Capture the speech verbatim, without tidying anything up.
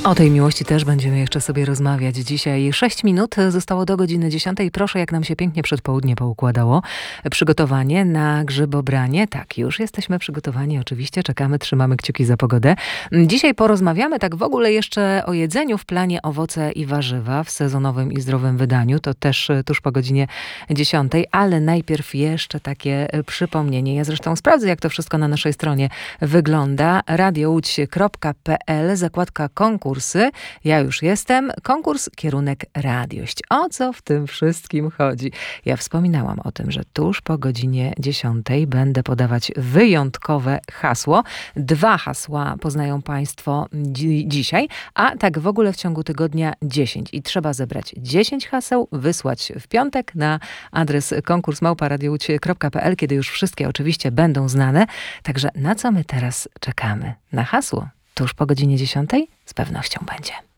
O tej miłości też będziemy jeszcze sobie rozmawiać. Dzisiaj sześć minut zostało do godziny dziesiątej. Proszę, jak nam się pięknie przed południe poukładało. Przygotowanie na grzybobranie. Tak, już jesteśmy przygotowani. Oczywiście czekamy, trzymamy kciuki za pogodę. Dzisiaj porozmawiamy tak w ogóle jeszcze o jedzeniu w planie owoce i warzywa w sezonowym i zdrowym wydaniu. To też tuż po godzinie dziesiątej, ale najpierw jeszcze takie przypomnienie. Ja zresztą sprawdzę, jak to wszystko na naszej stronie wygląda. radio łódź kropka pe el, zakładka konkurs. Ja już jestem. Konkurs kierunek radiość. O co w tym wszystkim chodzi? Ja wspominałam o tym, że tuż po godzinie dziesiątej będę podawać wyjątkowe hasło. Dwa hasła poznają Państwo dzi- dzisiaj, a tak w ogóle w ciągu tygodnia dziesięć. I trzeba zebrać dziesięć haseł, wysłać w piątek na adres konkurs małpa radio łódź kropka pe el, kiedy już wszystkie oczywiście będą znane. Także na co my teraz czekamy? Na hasło? Tuż po godzinie dziesiątej? Z pewnością będzie.